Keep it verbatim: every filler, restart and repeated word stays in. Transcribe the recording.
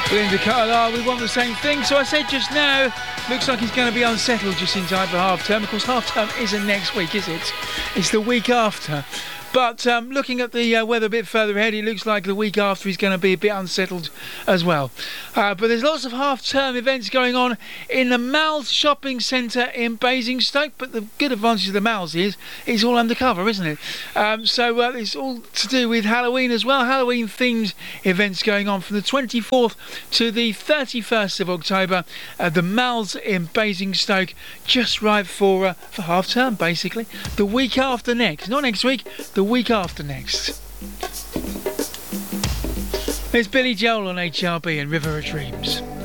Belinda Carlisle, we want the same thing. So I said just now, looks like he's going to be unsettled just in time for half term. Of course, half term isn't next week, is it? It's the week after. But um, looking at the uh, weather a bit further ahead, it looks like the week after he's going to be a bit unsettled as well. Uh, but there's lots of half-term events going on in the Mal's shopping centre in Basingstoke. But the good advantage of the Mal's is it's all undercover, isn't it? Um, so uh, it's all to do with Halloween as well. Halloween-themed events going on from the twenty-fourth to the thirty-first of October. Uh, the Mal's in Basingstoke, just right for uh, for half-term, basically. The week after next, not next week. The week after next. It's Billy Joel on H R B and River of Dreams.